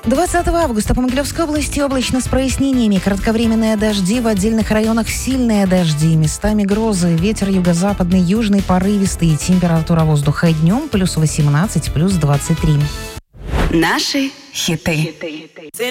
20 августа по Могилевской области облачно с прояснениями. Кратковременные дожди, в отдельных районах сильные дожди, местами грозы, ветер юго-западный, южный порывистый. Температура воздуха днем +18, +23. Наши хиты.